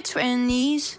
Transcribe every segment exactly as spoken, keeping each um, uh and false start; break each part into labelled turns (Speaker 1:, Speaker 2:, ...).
Speaker 1: your twenties.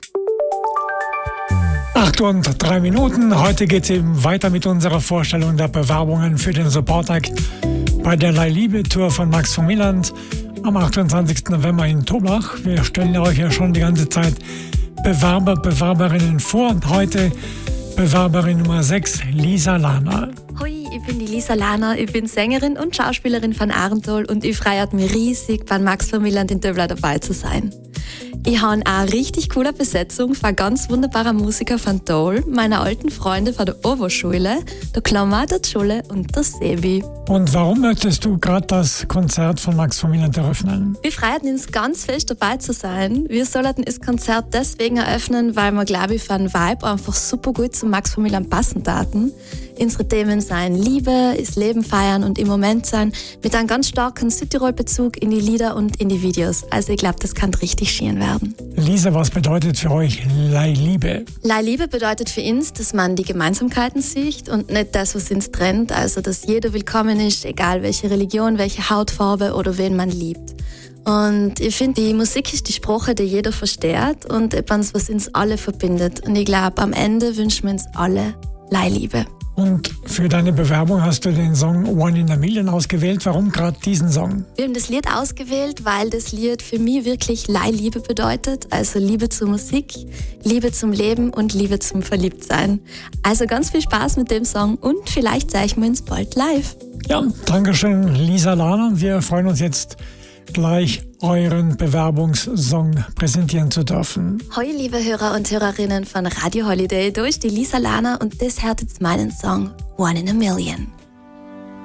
Speaker 2: Acht und drei Minuten. Heute geht es eben weiter mit unserer Vorstellung der Bewerbungen für den Support Act bei der Leih-Liebe-Tour von Max von Wieland am achtundzwanzigsten November in Toblach. Wir stellen euch ja schon die ganze Zeit Bewerber, Bewerberinnen vor. Und heute Bewerberin Nummer sechs, Lisa Lahner.
Speaker 3: Hoi, ich bin die Lisa Lahner, ich bin Sängerin und Schauspielerin von Arntol und ich freue mich riesig, bei Max von Wieland in Töbla dabei zu sein. Ich habe eine richtig coole Besetzung von ganz wunderbarer Musiker von Tol, meiner alten Freunde von der Ovo-Schule, der Klammer, der Schule und der Sebi.
Speaker 2: Und warum möchtest du gerade das Konzert von Max von Wieland eröffnen?
Speaker 3: Wir freuen uns ganz fest dabei zu sein. Wir sollten das Konzert deswegen eröffnen, weil wir, glaube ich, für einen Vibe einfach super gut zu Max von Wieland passen taten. Unsere Themen seien Liebe, das Leben feiern und im Moment sein, mit einem ganz starken Südtirol-Bezug in die Lieder und in die Videos. Also ich glaube, das kann richtig schön werden.
Speaker 2: Lisa, was bedeutet für euch Leih-Liebe?
Speaker 3: Leih-Liebe bedeutet für uns, dass man die Gemeinsamkeiten sieht und nicht das, was uns trennt. Also, dass jeder willkommen ist, egal welche Religion, welche Hautfarbe oder wen man liebt. Und ich finde, die Musik ist die Sprache, die jeder versteht und etwas, was uns alle verbindet. Und ich glaube, am Ende wünschen wir uns alle Leih-Liebe.
Speaker 2: Und für deine Bewerbung hast du den Song One in a Million ausgewählt. Warum gerade diesen Song?
Speaker 3: Wir haben das Lied ausgewählt, weil das Lied für mich wirklich Leih-Liebe bedeutet. Also Liebe zur Musik, Liebe zum Leben und Liebe zum Verliebtsein. Also ganz viel Spaß mit dem Song und vielleicht sehen wir uns bald live.
Speaker 2: Ja, danke schön, Lisa Lahner. Wir freuen uns jetzt gleich euren Bewerbungssong präsentieren zu dürfen.
Speaker 3: Hoi, liebe Hörer und Hörerinnen von Radio Holiday, da ist die Lisa Lahner und das hört jetzt meinen Song One in a Million.